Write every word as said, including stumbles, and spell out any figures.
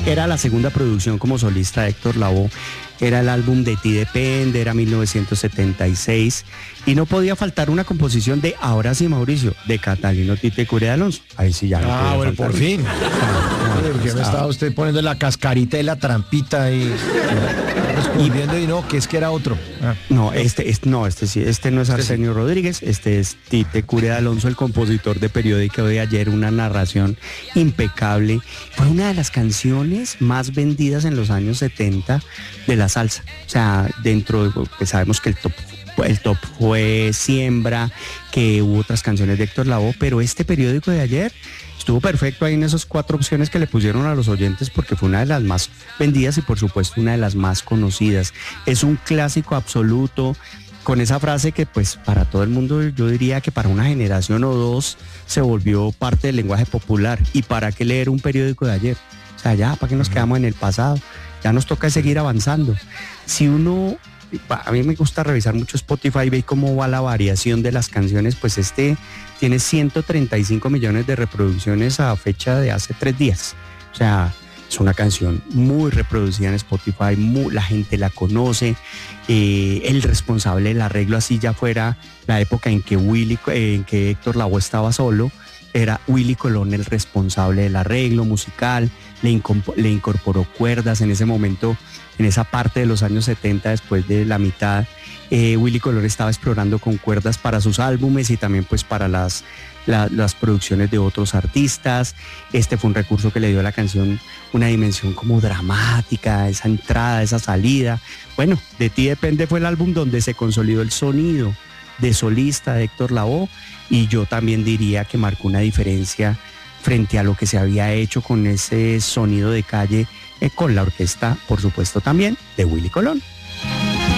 Era la segunda producción como solista de Héctor Lavoe. Era el álbum De Ti Depende, era mil novecientos setenta y seis. Y no podía faltar una composición de, ahora sí, Mauricio, de Catalino Tite Curia de Alonso. Ahí sí ya no Ah, bueno, faltar. por fin. Porque me estaba usted poniendo la cascarita y la trampita y respondiendo y no, que es que era otro. Ah. No, este, este, no, este sí, este no es Arsenio Rodríguez, este es Tite Curia de Alonso, el compositor de Periódico de ayer, una narración impecable. Fue una de las canciones más vendidas en los años setenta de la salsa. O sea, dentro de, pues sabemos que el top, el top fue Siembra, que hubo otras canciones de Héctor Lavoe, pero este Periódico de ayer estuvo perfecto ahí en esas cuatro opciones que le pusieron a los oyentes porque fue una de las más vendidas y por supuesto una de las más conocidas. Es un clásico absoluto con esa frase que pues para todo el mundo, yo diría que para una generación o dos se volvió parte del lenguaje popular. ¿Y para qué leer un periódico de ayer? O sea, ya, ¿para qué nos quedamos en el pasado? Ya nos toca seguir avanzando. Si uno, a mí me gusta revisar mucho Spotify y ver cómo va la variación de las canciones, pues este tiene ciento treinta y cinco millones de reproducciones a fecha de hace tres días. O sea, es una canción muy reproducida en Spotify, muy, la gente la conoce. Eh, el responsable del arreglo, así ya fuera la época en que, Willy, eh, en que Héctor Lavoe estaba solo, era Willy Colón el responsable del arreglo musical, le, incompo- le incorporó cuerdas en ese momento, en esa parte de los años setenta, después de la mitad. Eh, Willy Colón estaba explorando con cuerdas para sus álbumes y también pues para las, la, las producciones de otros artistas. Este fue un recurso que le dio a la canción una dimensión como dramática, esa entrada, esa salida. Bueno, De Ti Depende fue el álbum donde se consolidó el sonido de solista de Héctor Lavoe y yo también diría que marcó una diferencia frente a lo que se había hecho con ese sonido de calle eh, con la orquesta, por supuesto también, de Willy Colón.